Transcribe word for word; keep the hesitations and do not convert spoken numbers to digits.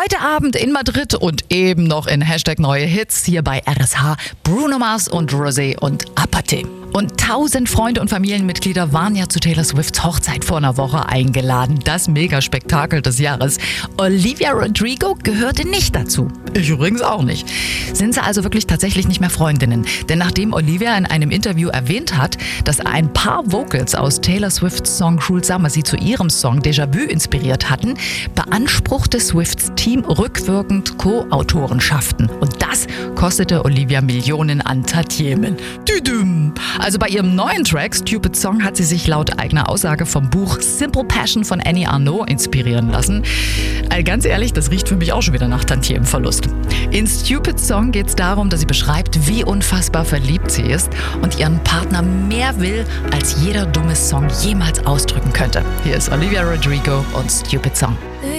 Heute Abend in Madrid und eben noch in Hashtag neue Hits hier bei R S H, Bruno Mars und Rosé und Apathy. Und tausend Freunde und Familienmitglieder waren ja zu Taylor Swifts Hochzeit vor einer Woche eingeladen. Das Megaspektakel des Jahres. Olivia Rodrigo gehörte nicht dazu. Ich übrigens auch nicht. Sind sie also wirklich tatsächlich nicht mehr Freundinnen? Denn nachdem Olivia in einem Interview erwähnt hat, dass ein paar Vocals aus Taylor Swifts Song Cruel Summer sie zu ihrem Song Déjà-vu inspiriert hatten, beanspruchte Swifts Team rückwirkend Co-Autorenschaften. Und das kostete Olivia Millionen an Tantiemen. Düdüm. Also bei ihrem neuen Track Stupid Song hat sie sich laut eigener Aussage vom Buch Simple Passion von Annie Arnaud inspirieren lassen. Also ganz ehrlich, das riecht für mich auch schon wieder nach Tantiemenverlust. In Stupid Song geht es darum, dass sie beschreibt, wie unfassbar verliebt sie ist und ihren Partner mehr will, als jeder dumme Song jemals ausdrücken könnte. Hier ist Olivia Rodrigo und Stupid Song.